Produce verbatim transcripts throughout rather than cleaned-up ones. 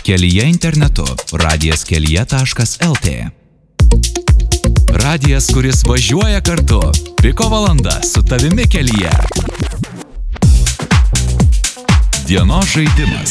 Kelyje internetu radijas kelyje taškas el tė. Radijas, kuris važiuoja kartu. Piko valanda su tavimi kelyje. Dienos žaidimas.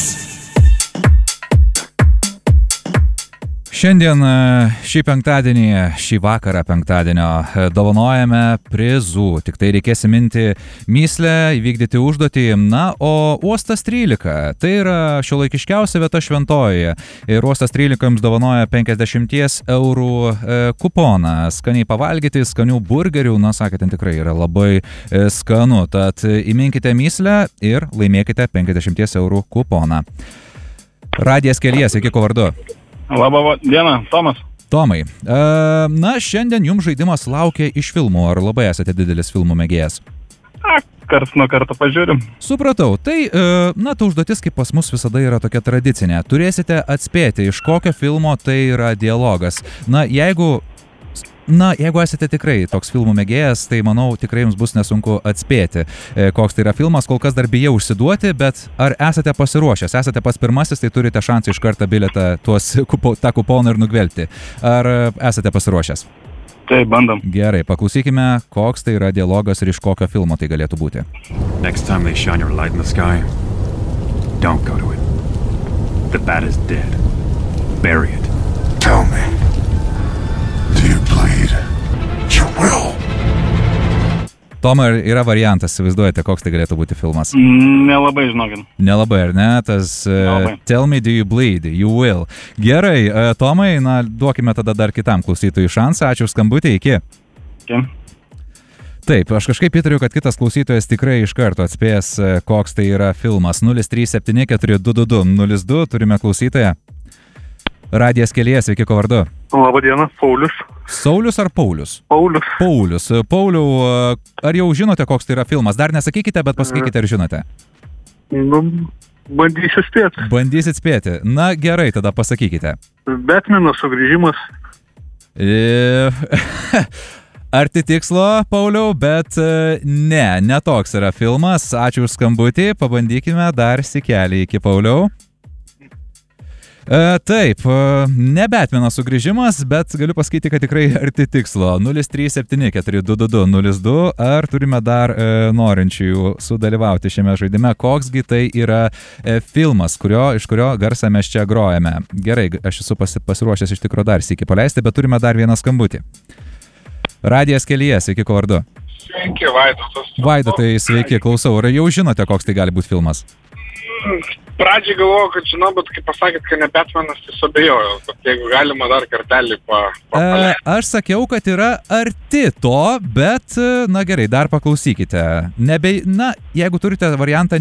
Šiandien, šį penktadienį, šį vakarą penktadienio dovanojame prizų. Tik tai reikės įminti mįslę, įvykdyti užduotį. Na, o Uostas trylika, tai yra šiuolaikiškiausia vieta Šventojoje. Ir Uostas trylika jums dovanoja penkiasdešimt eurų kuponą. Skaniai pavalgyti, skanių burgerių. Na, sakė, ten tikrai yra labai skanu. Tad įminkite mįslę ir laimėkite penkiasdešimt eurų kuponą. Radijas kelyje, sveiki, kuo vardu? Labą dieną, Tomas. Tomai, na, šiandien jums žaidimas laukia iš filmų. Ar labai esate didelis filmų mėgėjas? A, karts nuo karto pažiūrim. Supratau. Tai, na, ta užduotis kaip pas mus visada yra tokia tradicinė. Turėsite atspėti, iš kokio filmo tai yra dialogas. Na, jeigu... Na, jeigu esate tikrai toks filmų mėgėjas, tai manau tikrai jums bus nesunku atspėti, koks tai yra filmas. Kol kas dar bijau užsiduoti, bet ar esate pasiruošęs? Esate pats pirmasis, tai turite šansą iš karto bilietą tuos, kupo, tą kuponą ir nugvelbti. Ar esate pasiruošęs? Tai bandom. Gerai, paklausykime, koks tai yra dialogas ir iš kokio filmo tai galėtų būti. Next time they shine your light in the sky, don't go to it. The bat is dead. Bury it. Tell me. Do you bleed? You will. Toma, yra variantas, įsivaizduojate, koks tai galėtų būti filmas? Nelabai žinokit. Nelabai, ar ne? Tas uh, Tell me, do you bleed? You will. Gerai, uh, Tomai, na, duokime tada dar kitam klausytojui šansą. Ačiū už skambutį, iki. Iki. Taip, aš kažkaip įtariu, kad kitas klausytojas tikrai iš karto atspės, koks tai yra filmas. nulis trys septyni keturi du du du nulis du, turime klausytoją. Radijas kelyje, sveiki, kuo vardu? Labą dieną, Paulius. Saulius ar Paulius? Paulius. Paulius. Pauliau, ar jau žinote, koks tai yra filmas? Dar nesakykite, bet pasakykite, ar žinote. Nu, bandysiu spėti. Bandysit spėti. Na, gerai, tada pasakykite. Batmano sugrįžimas. E... Arti tikslo, Pauliau, bet ne, ne toks yra filmas. Ačiū už skambutį, pabandykime dar sikelį iki Pauliau. E, taip, ne Batmano sugrįžimas, bet galiu pasakyti, kad tikrai arti tikslo. nulis trys septyni keturi du du du nulis du. Ar turime dar e, norinčiųjų sudalyvauti šiame žaidime? Koksgi tai yra e, filmas, kurio, iš kurio garsą mes čia grojame? Gerai, aš esu pasi, pasiruošęs iš tikro dar sykį paleisti, bet turime dar vieną skambutį. Radijas kelyje, sveiki, kuo vardu? Sveiki, Vaidotas. Vaidotai, sveiki, klausau. Ar jau žinote, koks tai gali būti filmas? Pradžiai galvojau, kad žinau, bet kai pasakėt, kad ne Batmanas, tai suabejojau. Bet jeigu galima dar kartelį pa, pa, e, Aš sakiau, kad yra arti to, bet, na gerai, dar paklausykite. Nebe, na, jeigu turite variantą